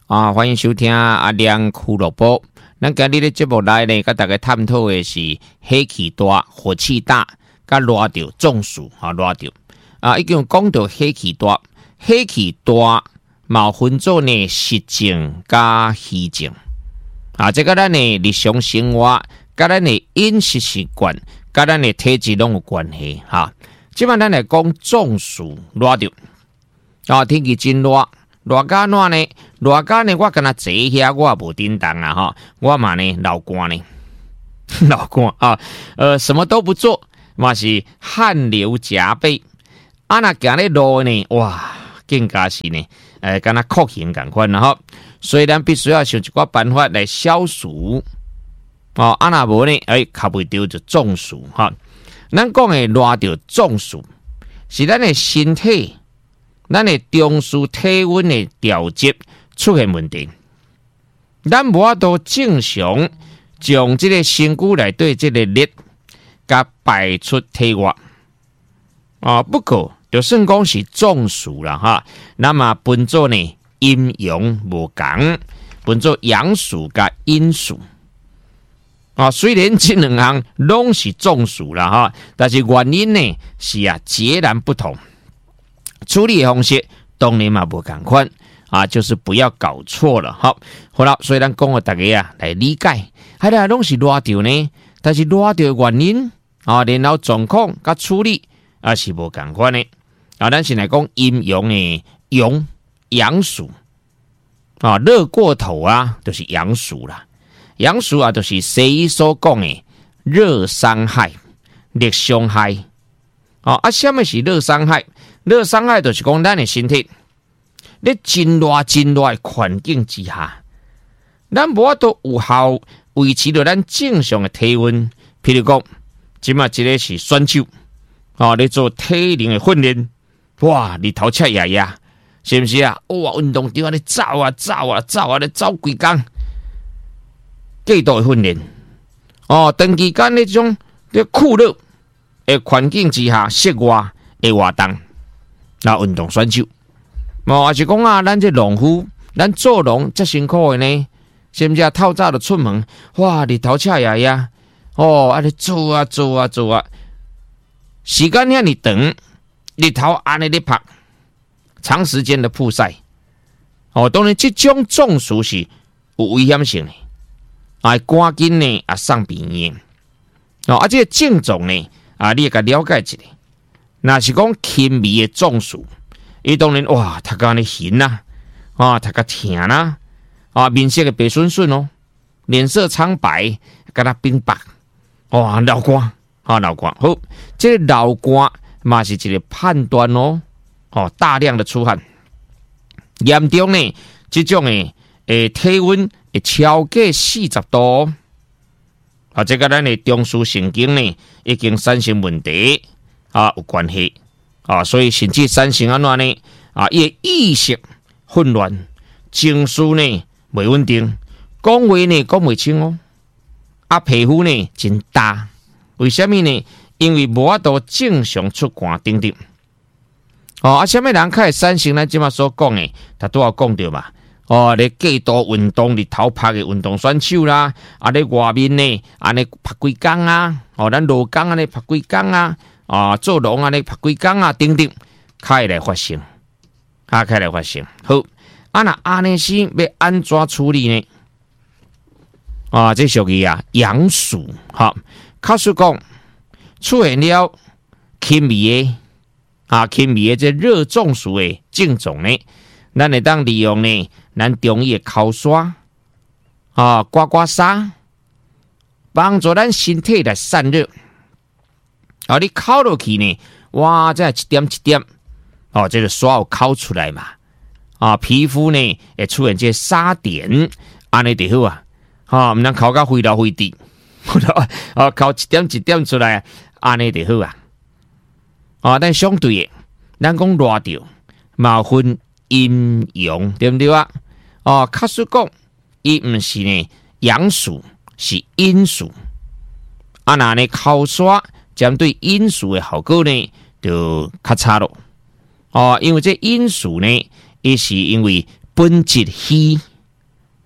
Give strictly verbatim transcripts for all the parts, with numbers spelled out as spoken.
啊，欢迎收听阿亮俱乐部。咱今日的节目内呢，跟大家探讨的是火气大、火气大，甲热到中暑啊，热到啊，已经讲到火气大，火气大嘛分做呢实症加虚症啊，这个咱呢日常生活，甲咱的饮食习惯，甲咱的体质拢有关系哈。即摆咱来讲中暑热到啊，天气真热。热甲热呢？热甲呢？我敢若坐遐，我也无叮当啊！哈，我嘛呢流汗呢，流汗啊！呃，什么都不做，嘛是汗流浃背。啊，那行咧路呢？哇，更加是呢，呃，敢若酷刑共款啦！哈，虽然必须要想一寡办法来消暑哦，啊那无呢？哎，卡袂着就中暑哈。咱讲的热着中暑，是咱的身体。咱的中枢体温的调节出现问题，咱无法度正常将这个身躯内对这个热，甲排出体外。啊，不过就算讲是中暑啦哈，那么分做呢阴阳无同，分做阳暑甲阴暑。啊，虽然这两项拢是中暑啦哈，但是原因呢是啊截然不同。处理的方式当然嘛不同款啊，就是不要搞错了。好，好了，所以咱讲给大家啊来理解，还来拢是热着呢，但是热着的原因啊，然后状况甲处理啊是无同款的啊。咱先来讲阴阳的阳阳暑啊，热过头啊，就是阳暑啦。阳暑啊，就是西医所讲的热伤害、热伤害啊。啊，什么是热伤害？热伤害就是讲咱的身体，咧真热真热的环境之下，咱无法度有效维持着咱正常的体温。譬如讲，即马一个是选手，哦，咧做体能的训练，哇，日头赤夜夜，是不是啊？哇，运动场啊，咧走啊走啊走啊，咧走几工，过度的训练，哦，长期间咧种咧酷热的环境之下，室外的活动。那运动选手，嘛是讲啊，咱这农夫，咱做农这辛苦的呢，是不是啊？透早就出门，哇，日头赤夜夜，哦，啊，你做啊做啊做啊，时间遐尼长，日头安尼咧晒，长时间的曝晒，哦，当然这种中暑是有危险性的，啊，赶紧呢啊送病院，哦，啊，这个症状呢啊，你也该了解一下。那是讲轻微的中暑，伊当然哇，头壳咧痕呐，啊，头壳疼啦，啊，面色个白顺顺哦，脸色苍白，敢若冰白，哇，流汗，啊，流汗，好，这个流汗嘛是一个判断哦，哦，大量的出汗，严重呢，这种诶诶体温会超过四十度，啊，这个咱的中枢神经呢已经产生问题。啊，有关系啊，所以甚至产生安怎呢？啊，伊的意识混乱，情绪呢袂稳定，讲话呢讲袂清哦。啊，皮肤呢真大，为什么呢？因为无法度正常出汗等等。哦，啊，什么人开始产生咱即马所讲的，他都要讲到嘛。哦，咧过度运动，日头晒的运动选手啦，啊，咧外面呢，安尼晒几工啊，哦，咱落工安尼晒几工啊。啊，做农啊，你拍几工啊，等等，开来发生，啊，开来发生。好，啊那安尼是要安怎处理呢？啊，这属于啊阳暑，好，假使讲出现了轻微的啊轻微的这热中暑的症状呢，咱会当利用呢咱中医的口刷啊刮刮痧，帮助咱身体来散热。啊，你烤落去呢，哇，这一点一点，哦，这个刷有烤出来嘛，啊，皮肤呢会出现这沙点，安尼就好啊，啊，唔通烤到飞到飞地，啊，烤一点一点出来，安尼就好啊，啊，但相对的，咱讲热着，嘛分阴阳，对不对啊？哦，假使讲，伊唔是呢阳暑，是阴暑，啊，那呢烤刷。针对阴暑的效果呢，就较差咯。哦，因为这阴暑呢，也是因为本质虚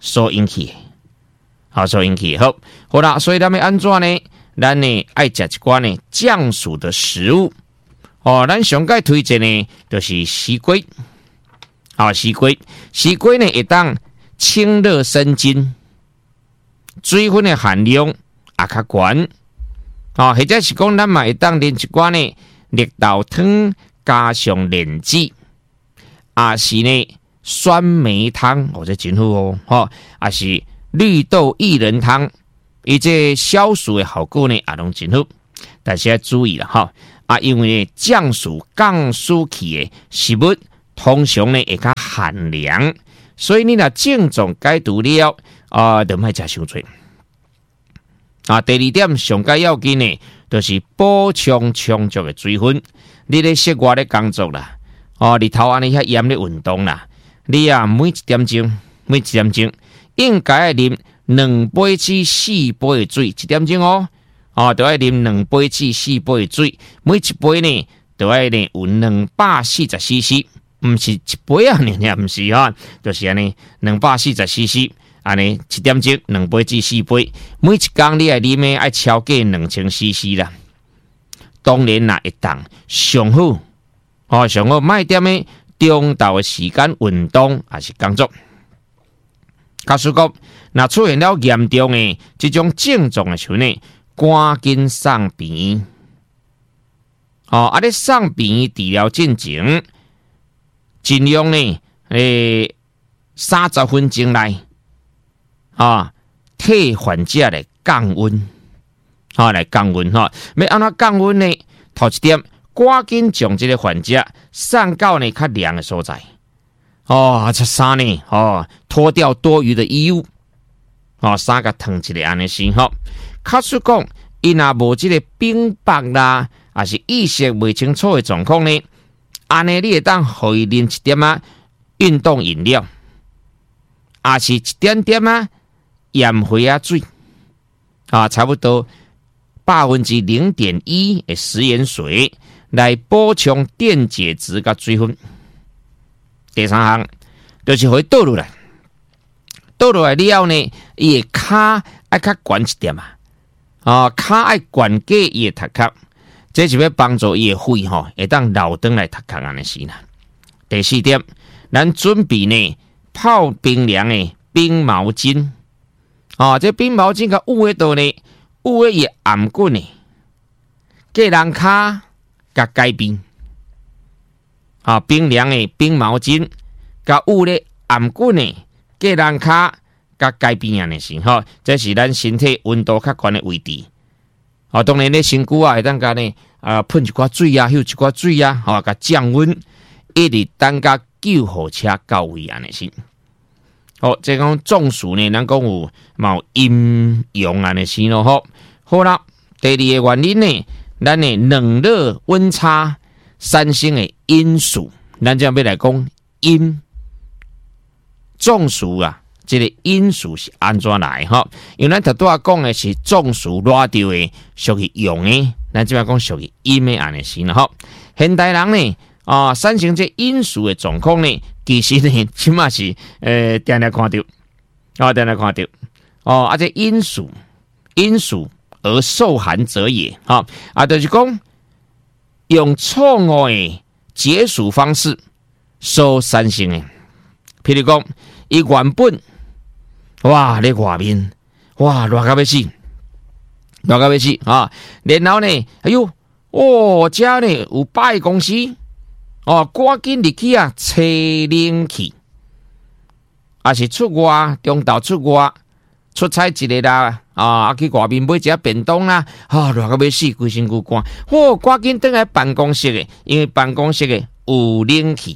所引起的，好所引起的。好，好啦，所以咱们安怎呢？咱呢爱食一寡呢降暑的食物。哦，咱上界推荐呢就是西瓜。啊，西瓜，西瓜呢会当清热生津，水分的含量也较悬。啊，或者是讲咱嘛会当啉一寡呢绿豆汤加上莲子，也是呢酸梅汤，哦，这真好哦，吼，也是绿豆薏仁汤，伊这消暑的效果呢也拢真好，但是要注意啦，哈，啊，因为降暑降暑气的食物。通常呢会较寒凉，所以你若症状解除了，啊、呃，就莫食伤多。啊，第二點上解要緊呢，就是補充充足的水分。你咧室外咧工作啦，哦，日頭安尼遐炎咧運動啦，你啊每一點鐘，每一點鐘應該要啉兩杯至四杯的水，一點鐘哦，哦，就要啉兩杯至四杯的水，每一杯呢，就要呢有兩百四十 C C。唔是一杯啊，你也唔是哈，就是安尼两百四十 C C， 安尼一点钟两杯至四杯，每一天你爱啉的爱超过两千 C C 啦。当然啦，一当上好，哦上好，卖点的中昼的时间运动还是工作。假使讲，若出现了严重的这种症状的时候呢，赶紧送病院。哦，啊，你送病院治疗进前。尽量呢，诶，三十分钟内啊，替患者来降温，啊，来降温哈。要安怎降温呢？头一点，赶紧将这个患者送到呢较凉的所在。哦，这衫呢，哦，脱掉多余的衣物，哦，衫甲烫一下安尼先吼。假使讲，伊若无这个冰白啦，还是意识未清楚的状况呢？安尼你会当互伊啉一点啊运动饮料，也是一点点啊盐花啊水啊，差不多百分之零点一的食盐水来补充电解质甲水分。第三项就是互伊倒落来，倒落来了后呢，伊的骹爱较悬一点啊，啊骹爱悬过伊的头壳。这是要帮助伊的肺吼，会当留转来读课安尼是啦。第四点，咱准备呢泡冰凉的冰毛巾，哦，这冰毛巾甲捂喺度呢，捂喺伊颔棍呢，给人骹甲改变，啊，冰凉的冰毛巾甲捂咧颔棍呢，给人骹甲改变安尼是吼，这是咱身体温度较悬的位置。哦，当然咧，身躯啊，会当甲呢啊喷一寡水啊，吸一寡水啊，吼、哦，甲降温，一直等甲救护车到位安尼先。好，即讲中暑呢，咱讲有冇阴阳安尼先咯，吼。好啦，第二个原因呢，咱的冷热温差产生的因素，咱这样要来讲阴中暑啊。这个因素是安怎来哈？因为咱头拄仔讲的是中暑热着的，属于阳的，咱这边讲属于阴的安尼先啦哈。现代人呢啊，产生这因素的状况呢，其实呢，起码是呃，定定看到，啊，定定看到，哦，啊，这因素因素而受寒者也哈啊，就是讲用错误的解暑方式所产生的，譬如讲，伊原本哇，咧外面，哇，热到要死，热到要死啊！然后呢，哎呦，哦，遮呢有百货公司，哦，赶紧入去啊，吹冷气，啊是出外，中昼出外出差一个啦，啊，去外面买一下便当啦，啊，热到要死，规身躯汗，哦，赶紧回来办公室的，因为办公室的有冷气，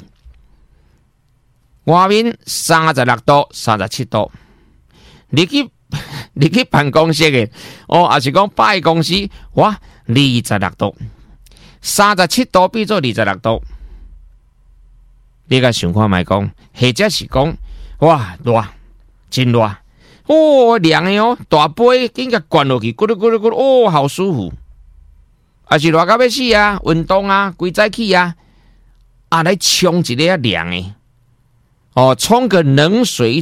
外面三十六度、三十七度。你去你去办公室的哦，还是讲百货公司，哇，二十六度，三十七度变做二十六度，你甲想看卖讲，或者是讲，哇，热，真热，哦，凉的哦，大杯紧甲灌落去，咕噜咕噜咕噜，哦，好舒服，还是热到要死啊，运动啊，规早起啊，啊来冲一个凉的。哦，冲个冷水澡，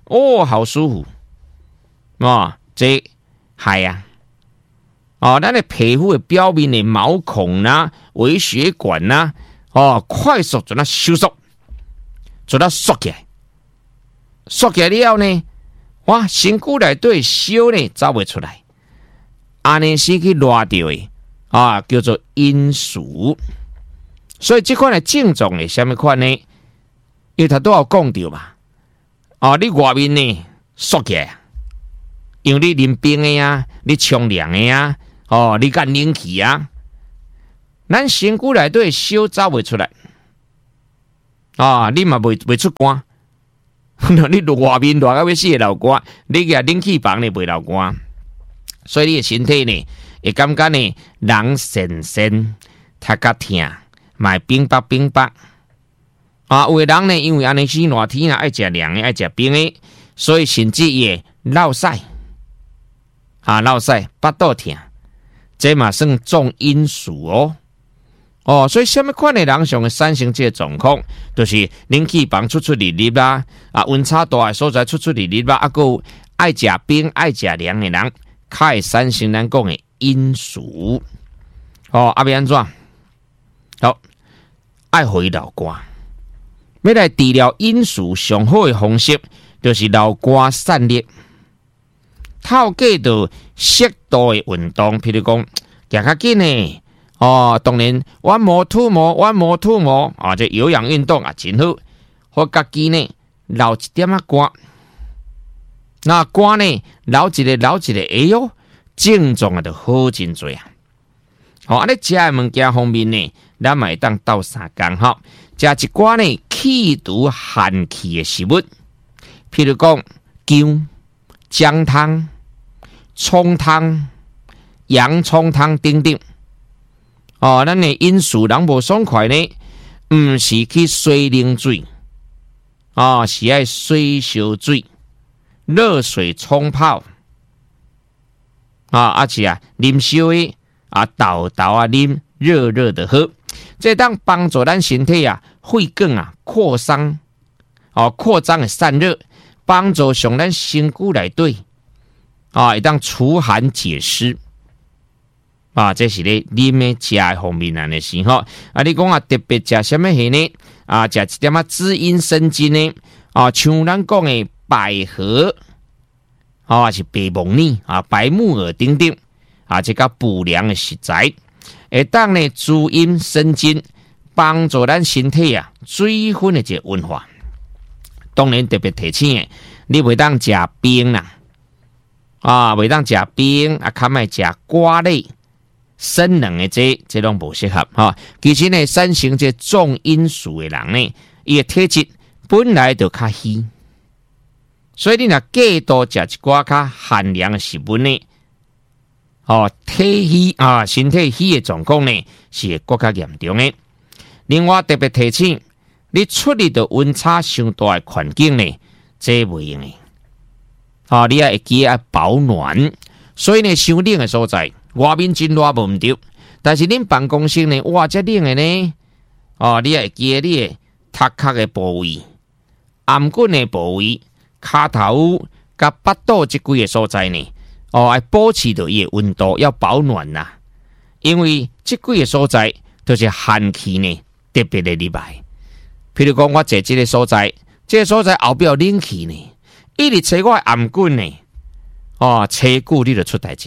哦，好舒服，哦，这系啊，哦，咱的皮肤的表面的毛孔啦、微血管啦、啊，哦，快速做那收缩，做那缩起来，缩起来了后呢，哇，身躯内底烧呢走袂出来，安尼是去热掉的啊，叫做阴暑。所以这款的症状是什么款呢？因为他都有讲到嘛，哦，你外面呢缩起来，因为你淋冰的啊，你冲凉的啊，哦，你干冷气啊，咱身躯内底烧走袂出来，啊、哦，你嘛袂袂出汗，你外面热到要死会流汗，你个冷气房呢袂流汗，所以你的身体呢会感觉呢人神神，头壳痛。买冰白冰白啊！有的人呢，因为安尼是热天啊，爱食凉的，爱食冰的，所以甚至也落晒啊，落晒巴肚痛，这嘛算重因素哦。哦，所以什么款的人上会产生这个状况，就是冷气房出出入入啦，啊，温差大的所在出出入入啦，啊，个爱食冰爱食凉的人，较会产生咱讲的因素。哦，啊，要安怎？好，爱回流汗。要来治疗因素上好的方式，就是流汗散热。透过到适度的运动，譬如讲行较紧呢，哦，当然弯摩吐摩，弯摩吐摩啊，这有氧运动啊，真好。或家己呢流一点啊汗，那汗呢流一个流一个，哎哟，症状啊就好真多啊。好，安尼食的物件方面呢，咱嘛会当斗三工吼，食一寡呢去除寒气的食物，譬如讲姜、姜汤、葱汤、洋葱汤等等。哦，咱的因素人无爽快呢，毋是去洗冷水，哦，是爱洗烧水、热水冲泡，啊，而且啊，啉烧的。啊，豆豆啊，啉热热的喝，这当帮助咱身体啊，肺管啊扩张，哦，扩张的散热，帮助上咱身躯内底，啊，会当除寒解湿，啊，这是咧啉的食的方面啊，的时候，啊，你讲啊，特别食什么嘢呢？啊，食一点啊滋阴生津呢？啊，像咱讲的百合，啊，是白木耳啊，白木耳等等。啊，这个补凉的食材，会当呢滋阴生津，帮助咱身体啊水分的这个运化。当然特别提醒的，你袂当食冰啦，啊，袂当食冰，啊，较莫食瓜类、生冷的这这拢无适合哈。其实呢，产生这重因素的人呢，伊的体质本来就较虚，所以你若过度食一寡较寒凉的食物呢。哦，体虚啊，身体虚的状况呢是更加严重的。另外特别提醒，你出入到温差相大的环境呢，这袂用的。啊，你也会记得保暖。所以呢，伤冷的所在，外面真热无毋对，但是恁办公室呢，哇，遮冷的呢，哦，你也会记得你的头壳的部位、颔骨的部位、骹头、甲巴肚这几个所在呢。哦，要保持到伊的温度，要保暖呐、啊。因为这几个所在都是寒气呢，特别的入来。譬如讲，我坐这个所在，这个所在后边有冷气呢，一直吹我颔骨呢，哦，吹久你就出代志。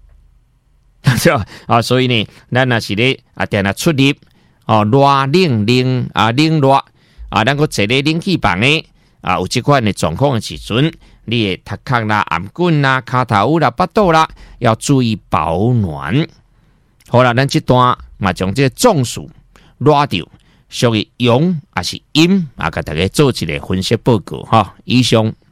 啊，所以呢，咱若是咧啊，定啊出入哦，热冷冷啊，冷热啊，咱个坐咧冷气房呢啊，有这款的状况的时阵。你的头壳啦、颔骨啦、骹头啦、巴肚啦，要注意保暖。好啦，咱这段嘛将这个中暑、热掉，属于阳还是阴啊？给大家做一个分析报告哈。以上。